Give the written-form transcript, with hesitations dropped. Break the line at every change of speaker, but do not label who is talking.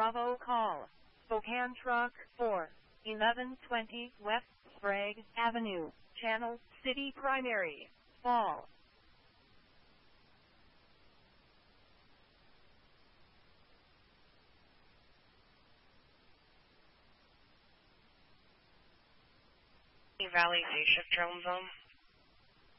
Bravo call. Spokane Truck 4, 1120 West Sprague Avenue, Channel City Primary, Fall.
Valley Day Shift Drone Zone.